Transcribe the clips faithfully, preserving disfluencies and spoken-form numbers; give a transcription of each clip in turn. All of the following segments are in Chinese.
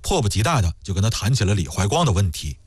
迫不及待的就跟他谈起了李怀光的问题。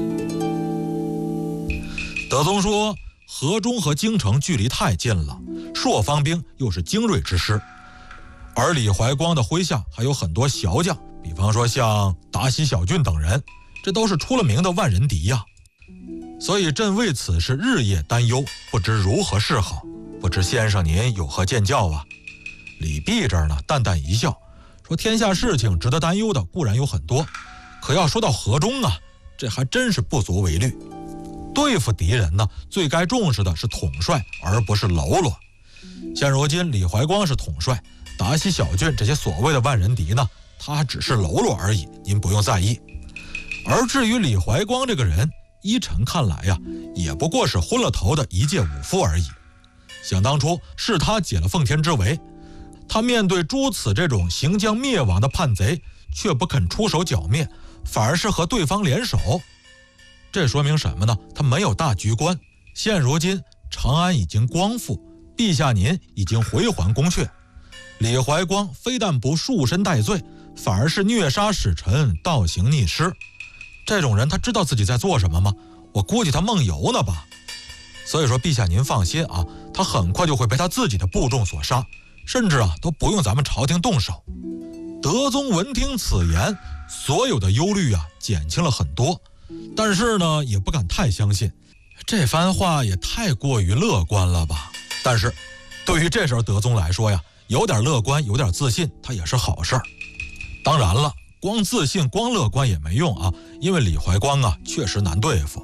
德宗说，河中和京城距离太近了，朔方兵又是精锐之师，而李怀光的麾下还有很多小将，比方说像达喜小俊等人，这都是出了名的万人敌呀。所以朕为此事日夜担忧，不知如何是好，不知先生您有何见教啊？李泌这儿呢淡淡一笑，说天下事情值得担忧的固然有很多，可要说到河中啊，这还真是不足为虑。对付敌人呢，最该重视的是统帅，而不是喽啰。现如今李怀光是统帅，达喜小俊这些所谓的万人敌呢，他还只是喽啰而已，您不用在意。而至于李怀光这个人，依臣看来呀，也不过是昏了头的一介武夫而已。想当初是他解了奉天之围，他面对诸此这种行将灭亡的叛贼，却不肯出手剿灭，反而是和对方联手。这说明什么呢？他没有大局观。现如今长安已经光复，陛下您已经回还宫阙，李怀光非但不束身戴罪，反而是虐杀使臣，倒行逆施。这种人他知道自己在做什么吗？我估计他梦游呢吧。所以说陛下您放心啊，他很快就会被他自己的部众所杀，甚至啊都不用咱们朝廷动手。德宗闻听此言，所有的忧虑啊减轻了很多，但是呢也不敢太相信，这番话也太过于乐观了吧。但是对于这时候德宗来说呀，有点乐观有点自信他也是好事儿。当然了，光自信光乐观也没用啊，因为李怀光啊确实难对付。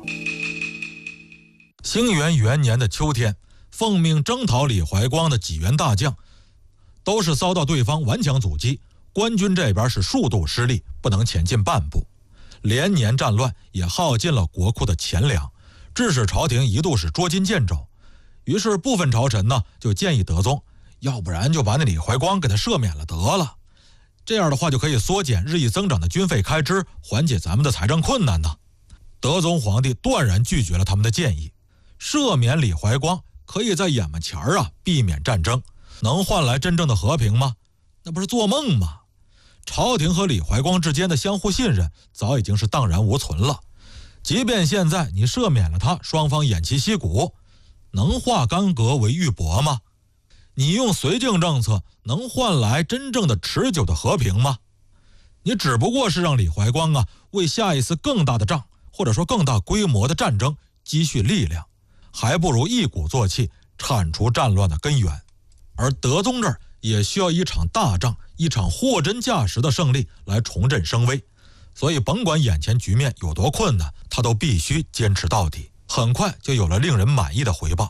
兴元元年的秋天，奉命征讨李怀光的几员大将都是遭到对方顽强阻击，官军这边是数度失利，不能前进半步。连年战乱也耗尽了国库的钱粮，致使朝廷一度是捉襟见肘。于是部分朝臣呢就建议德宗，要不然就把那李怀光给他赦免了得了，这样的话就可以缩减日益增长的军费开支，缓解咱们的财政困难呢。德宗皇帝断然拒绝了他们的建议。赦免李怀光可以在眼巴前儿啊避免战争，能换来真正的和平吗？那不是做梦吗？朝廷和李怀光之间的相互信任早已经是荡然无存了。即便现在你赦免了他，双方偃旗息鼓，能化干戈为玉帛吗？你用绥靖政策能换来真正的持久的和平吗？你只不过是让李怀光啊为下一次更大的仗，或者说更大规模的战争积蓄力量，还不如一鼓作气铲除战乱的根源。而德宗这儿也需要一场大仗，一场货真价实的胜利来重振声威，所以甭管眼前局面有多困难，他都必须坚持到底，很快就有了令人满意的回报。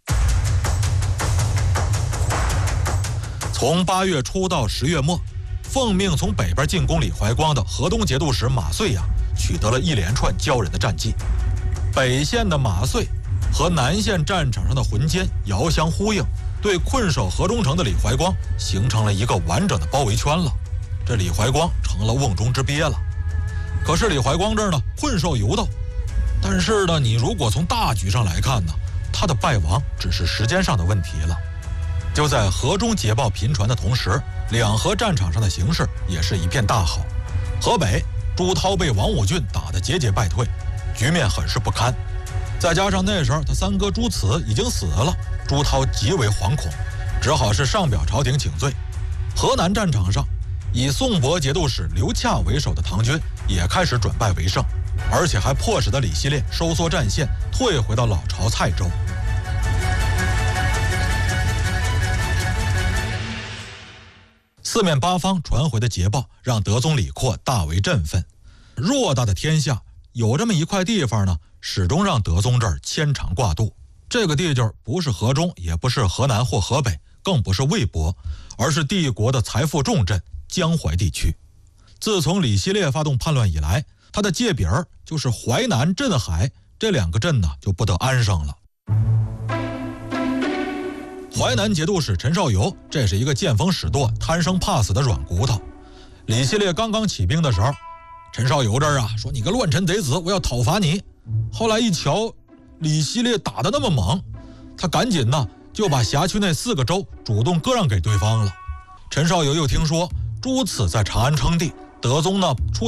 从八月初到十月末，奉命从北边进攻李怀光的河东节度使马遂呀，取得了一连串骄人的战绩。北线的马遂和南线战场上的浑坚遥相呼应，对困守河中城的李怀光形成了一个完整的包围圈了。这李怀光成了瓮中之鳖了。可是李怀光这儿呢困兽犹斗，但是呢你如果从大局上来看呢，他的败亡只是时间上的问题了。就在河中捷报频传的同时，两河战场上的形势也是一片大好。河北朱涛被王武俊打得节节败退，局面很是不堪。再加上那时候他三哥朱慈已经死了，朱涛极为惶恐，只好是上表朝廷请罪。河南战场上，以宋博节度使刘洽为首的唐军也开始转败为胜，而且还迫使得李希烈收缩战线，退回到老巢蔡州。四面八方传回的捷报让德宗李廓大为振奋。偌大的天下，有这么一块地方呢，始终让德宗这儿牵肠挂肚。这个地界不是河中，也不是河南或河北，更不是魏博，而是帝国的财富重镇江淮地区。自从李希烈发动叛乱以来，他的界饼就是淮南镇海这两个镇呢就不得安生了。淮南节度使陈绍游，这是一个见风使舵、贪生怕死的软骨头。李希烈刚刚起兵的时候，陈绍游这儿啊说：“你个乱臣贼子，我要讨伐你。”后来一瞧，李希烈打得那么猛，他赶紧呢就把辖区内四个州主动割让给对方了。陈绍游又听说朱此在长安称帝，德宗呢出